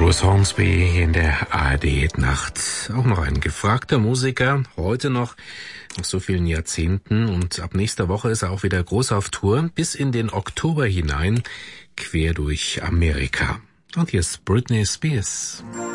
Bruce Hornsby in der ARD-Nacht. Auch noch ein gefragter Musiker, heute noch, nach so vielen Jahrzehnten. Und ab nächster Woche ist er auch wieder groß auf Tour, bis in den Oktober hinein, quer durch Amerika. Und hier ist Britney Spears.